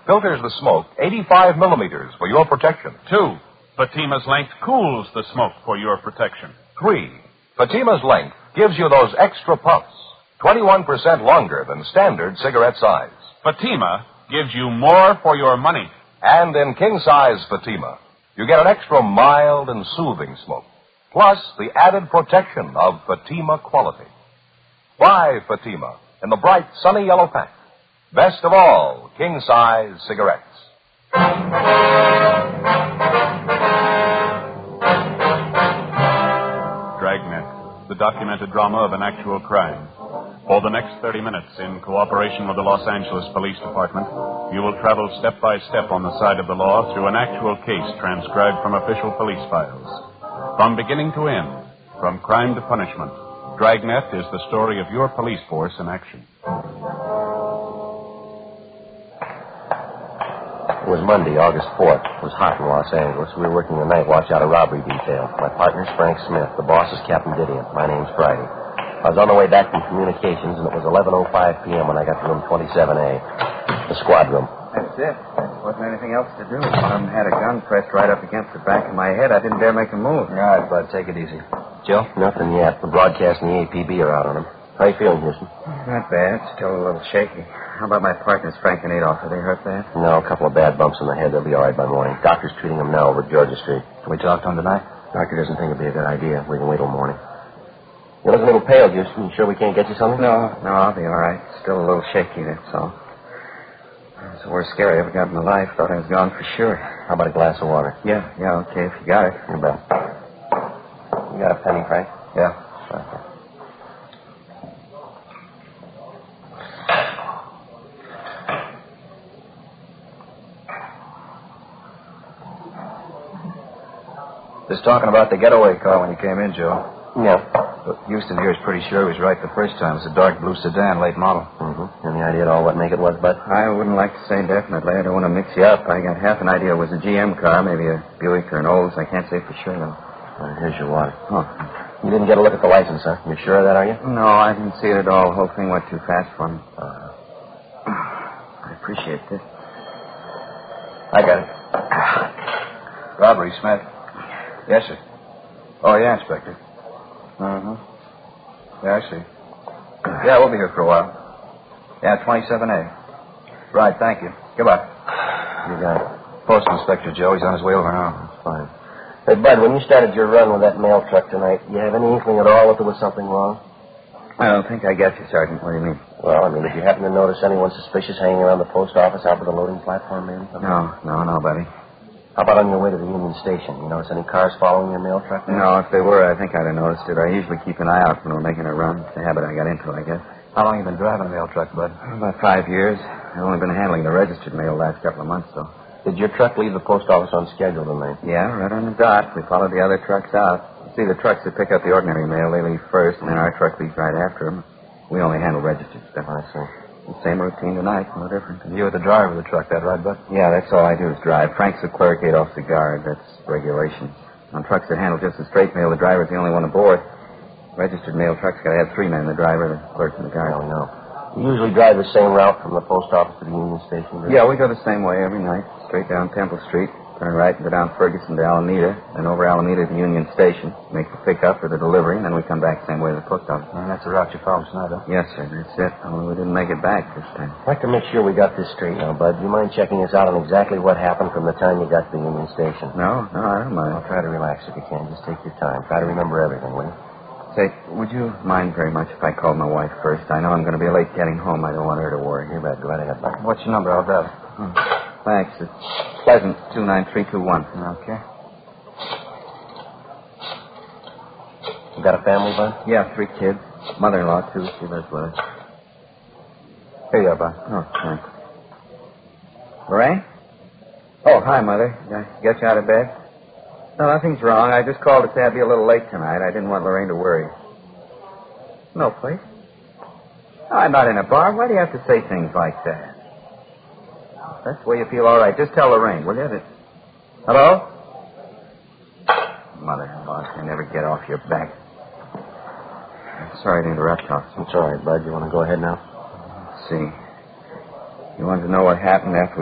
filters the smoke 85 millimeters for your protection. 2. Fatima's length cools the smoke for your protection. 3. Fatima's length gives you those extra puffs, 21% longer than standard cigarette size. Fatima gives you more for your money. And in king-size Fatima, you get an extra mild and soothing smoke, plus the added protection of Fatima quality. Buy Fatima in the bright, sunny yellow pack. Best of all, king-size cigarettes. Dragnet, the documented drama of an actual crime. For the next 30 minutes, in cooperation with the Los Angeles Police Department, you will travel step by step on the side of the law through an actual case transcribed from official police files. From beginning to end, from crime to punishment, Dragnet is the story of your police force in action. It was Monday, August 4th. It was hot in Los Angeles. We were working the night watch out of robbery detail. My partner's Frank Smith. The boss is Captain Didion. My name's Friday. I was on the way back from communications, and it was 11:05 p.m. when I got to room 27A, the squad room. That's it. There wasn't anything else to do. One of them had a gun pressed right up against the back of my head. I didn't dare make a move. All right, Bud, take it easy. Joe? Nothing yet. The broadcast and the APB are out on him. How you feeling, Houston? Not bad. Still a little shaky. How about my partners, Frank and Adolph? Are they hurt bad? No, a couple of bad bumps in the head. They'll be all right by morning. Doctor's treating them now over at Georgia Street. Can we talk to him tonight? Doctor doesn't think it'd be a good idea. We can wait till morning. You look a little pale, Houston. You sure we can't get you something? No, I'll be all right. Still a little shaky, that's all. It's the worst scare I ever got in my life. Thought I was gone for sure. How about a glass of water? Yeah, okay, if you got it. You bet. You got a penny, Frank? Yeah. Okay. Just talking about the getaway car when you came in, Joe. Yeah. But Houston here is pretty sure he was right the first time. It's a dark blue sedan, late model. Mm-hmm. Any idea at all what make it was, Bud? I wouldn't like to say definitely. I don't want to mix you up. I got half an idea it was a GM car, maybe a Buick or an Olds. I can't say for sure, though. Here's your water. Oh. You didn't get a look at the license, huh? You're sure of that, are you? No, I didn't see it at all. The whole thing went too fast for me. I appreciate this. I got it. Robbery, Smith. Yes, sir. Oh, yeah, Inspector. Uh-huh. Yeah, I see. Yeah, we'll be here for a while. Yeah, 27A. Right, thank you. Goodbye. You got it. Post Inspector Joe. He's on his way over now. That's fine. Hey, Bud, when you started your run with that mail truck tonight, you have any inkling at all that there was something wrong? I don't think I get you, Sergeant. What do you mean? Well, did you happen to notice anyone suspicious hanging around the post office out by the loading platform, maybe? No, buddy. How about on your way to the Union Station? You notice any cars following your mail truck there? No, if they were, I think I'd have noticed it. I usually keep an eye out when we're making a run. It's a habit I got into, I guess. How long have you been driving a mail truck, Bud? About 5 years. I've only been handling the registered mail the last couple of months, though. Did your truck leave the post office on schedule tonight? Yeah, right on the dot. We followed the other trucks out. You see, the trucks that pick up the ordinary mail, they leave first, and then our truck leaves right after them. We only handle registered stuff. I see. The same routine tonight, no different. You were the driver of the truck, that right, Bud? Yeah, that's all I do is drive. Frank's the clerk, Adolph's the guard. That's regulations. On trucks that handle just the straight mail, the driver's the only one aboard. Registered mail trucks got to have 3 men, the driver, the clerk, and the guard. Oh, no. You usually drive the same route from the post office to the Union Station? Yeah, we go the same way every night. Straight down Temple Street, turn right and go down Ferguson to Alameda, then over Alameda to the Union Station. Make the pickup or the delivery, and then we come back the same way to the post office. And that's the route you followed tonight, huh? Yes, sir, that's it. Only we didn't make it back this time. I'd like to make sure we got this straight now, Bud. Do you mind checking us out on exactly what happened from the time you got to the Union Station? No, I don't mind. Well, try to relax if you can. Just take your time. Try to remember everything, will you? Say, would you mind very much if I called my wife first? I know I'm going to be late getting home. I don't want her to worry. You bet. Go right ahead, Bud. What's your number? I'll dial it. Thanks. It's Pleasant 29321. Okay. You got a family, Bud? Yeah, 3 kids. Mother-in-law, too. She lives with us. Here you are, Bud. Oh, thanks. Lorraine? Oh, hi, Mother. Did I get you out of bed? No, nothing's wrong. I just called to say I'd be a little late tonight. I didn't want Lorraine to worry. No place? No, I'm not in a bar. Why do you have to say things like that? That's the way you feel all right. Just tell Lorraine, will you? Hello? Mother-in-law, I never get off your back. I'm sorry to interrupt, Officer. It's all right, Bud. You want to go ahead now? Let's see. You wanted to know what happened after we